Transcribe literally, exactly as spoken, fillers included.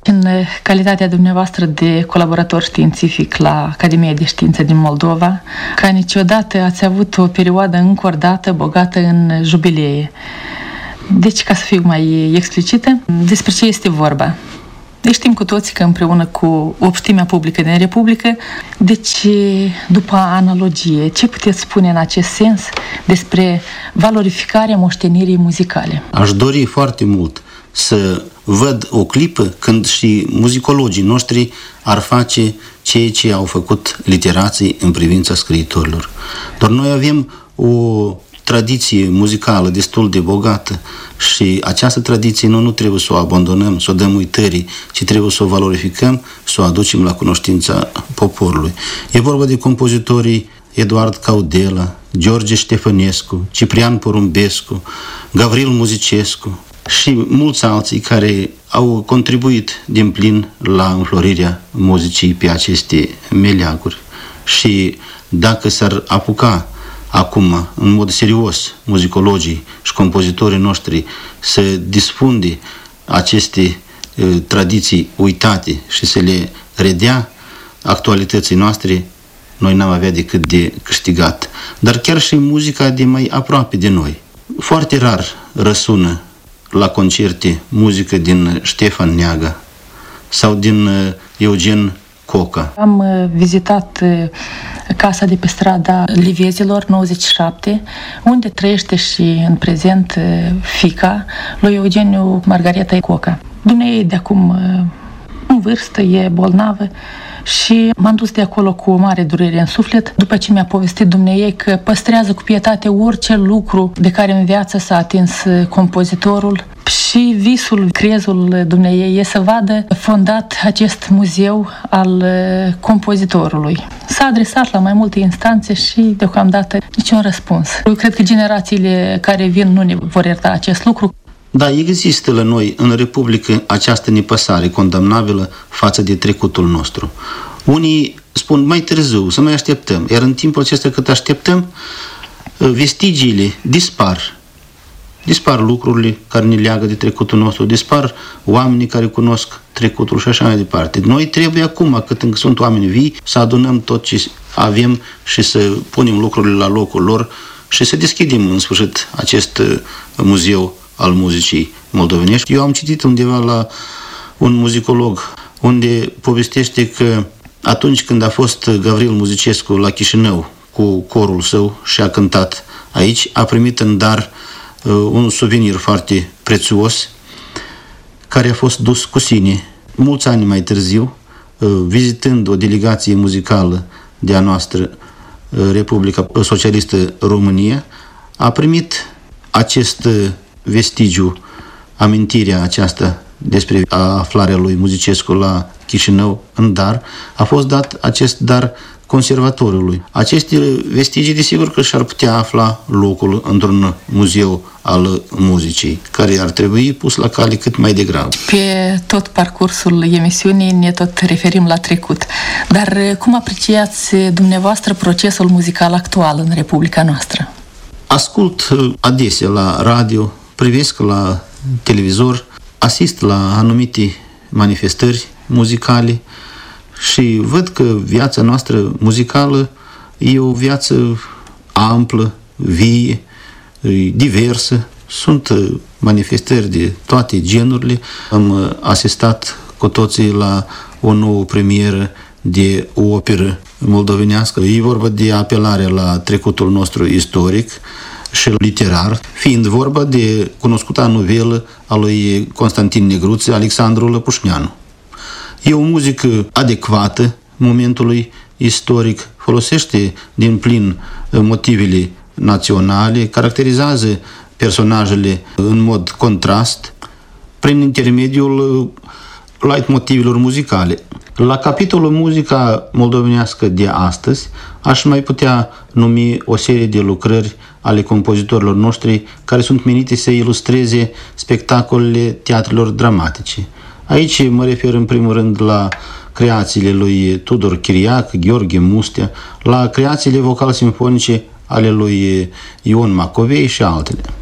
În calitatea dumneavoastră de colaborator științific la Academia de Științe din Moldova, ca niciodată ați avut o perioadă încordată, bogată în jubilee. Deci, ca să fiu mai explicită, despre ce este vorba? Deci știm cu toții că împreună cu optimea publică din Republică, deci după analogie, ce puteți spune în acest sens despre valorificarea moștenirii muzicale? Aș dori foarte mult să văd o clipă când și muzicologii noștri ar face ceea ce au făcut literații în privința scriitorilor. Doar noi avem o tradiție muzicală destul de bogată și această tradiție nu, nu trebuie să o abandonăm, să o dăm uitării, ci trebuie să o valorificăm, să o aducem la cunoștința poporului. E vorba de compozitorii Eduard Caudela, George Ștefănescu, Ciprian Porumbescu, Gavril Muzicescu și mulți alții care au contribuit din plin la înflorirea muzicii pe aceste meleaguri. Și dacă s-ar apuca acum, în mod serios, muzicologii și compozitorii noștri să dispunde aceste uh, tradiții uitate și să le redea actualității noastre, noi n-am avea decât de câștigat. Dar chiar și muzica de mai aproape de noi. Foarte rar răsună la concerte muzică din Ștefan Neaga sau din uh, Eugen Coca. Am vizitat casa de pe strada Livezilor nouăzeci și șapte, unde trăiește și în prezent fiica lui Eugeniu Margareta Coca. Dumnezeu de acum în vârstă, e bolnavă și m-am dus de acolo cu o mare durere în suflet după ce mi-a povestit Dumnezeu că păstrează cu pietate orice lucru de care în viață s-a atins compozitorul și visul, crezul Dumnezeu e să vadă fondat acest muzeu al compozitorului. S-a adresat la mai multe instanțe și deocamdată niciun răspuns. Eu cred că generațiile care vin nu ne vor ierta acest lucru. Da, există la noi în Republică această nepăsare condamnabilă față de trecutul nostru. Unii spun mai târziu, să mai așteptăm, iar în timpul acesta cât așteptăm, vestigiile dispar. Dispar lucrurile care ne leagă de trecutul nostru, dispar oamenii care cunosc trecutul și așa mai departe. Noi trebuie acum, cât încă sunt oameni vii, să adunăm tot ce avem și să punem lucrurile la locul lor și să deschidem în sfârșit acest muzeu al muzicii moldovenești. Eu am citit undeva la un muzicolog unde povestește că atunci când a fost Gavril Muzicescu la Chișinău cu corul său și a cântat aici, a primit în dar uh, un suvenir foarte prețios care a fost dus cu sine mulți ani mai târziu, uh, vizitând o delegație muzicală de a noastră uh, Republica Socialistă România, a primit acest uh, vestigiu, amintirea aceasta despre aflarea lui Muzicescu la Chișinău în dar, a fost dat acest dar conservatorului. Aceste vestigii, desigur că și-ar putea afla locul într-un muzeu al muzicii, care ar trebui pus la cale cât mai degrabă. Pe tot parcursul emisiunii ne tot referim la trecut. Dar cum apreciați dumneavoastră procesul muzical actual în Republica noastră? Ascult adesea la radio, privesc la televizor, asist la anumite manifestări muzicale și văd că viața noastră muzicală e o viață amplă, vie, diversă. Sunt manifestări de toate genurile. Am asistat cu toții la o nouă premieră de o operă moldovenească. E vorba de apelare la trecutul nostru istoric și literar, fiind vorba de cunoscuta novelă a lui Constantin Negruță, Alexandru Lăpușneanu. E o muzică adecvată momentului istoric, folosește din plin motivele naționale, caracterizează personajele în mod contrast prin intermediul leitmotivelor muzicale. La capitolul muzica moldovenească de astăzi aș mai putea numi o serie de lucrări ale compozitorilor noștri care sunt menite să ilustreze spectacolele teatrelor dramatice. Aici mă refer în primul rând la creațiile lui Tudor Chiriac, Gheorghe Mustea, la creațiile vocal-simfonice ale lui Ion Macovei și altele.